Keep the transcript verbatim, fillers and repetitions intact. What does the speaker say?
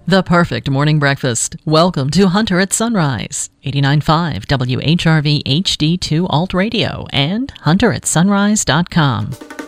The perfect morning breakfast. Welcome to Hunter at Sunrise, eighty-nine point five W H R V H D two Alt Radio and hunter at sunrise dot com.